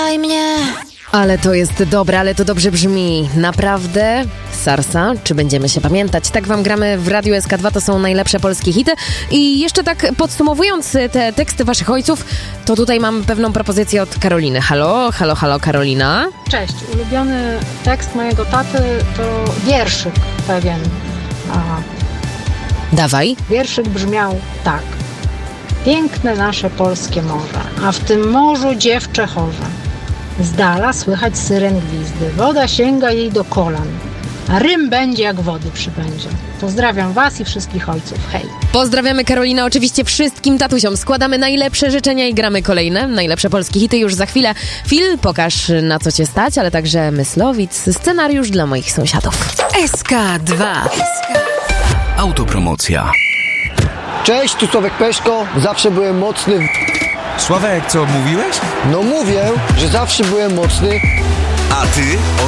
Kochaj mnie. Ale to jest dobre, ale to dobrze brzmi. Naprawdę? Sarsa, czy będziemy się pamiętać? Tak wam gramy w Radiu SK2, to są najlepsze polskie hity. I jeszcze tak podsumowując te teksty waszych ojców, to tutaj mam pewną propozycję od Karoliny. Halo, halo, halo, Karolina? Cześć, ulubiony tekst mojego taty to wierszyk pewien. Dawaj. Wierszyk brzmiał tak. Piękne nasze polskie morze, a w tym morzu dziewczę chorze. Z dala słychać syren gwizdy, woda sięga jej do kolan, a rym będzie jak wody przybędzie. Pozdrawiam was i wszystkich ojców, hej! Pozdrawiamy Karolina, oczywiście wszystkim tatusiom. Składamy najlepsze życzenia i gramy kolejne, najlepsze polskie hity już za chwilę. Phil, pokaż na co cię stać, ale także Myslowic, scenariusz dla moich sąsiadów. SK2. Autopromocja. Cześć, tu Sławek Peszko. Zawsze byłem mocny. Sławek, co mówiłeś? No mówię, że zawsze byłem mocny. A ty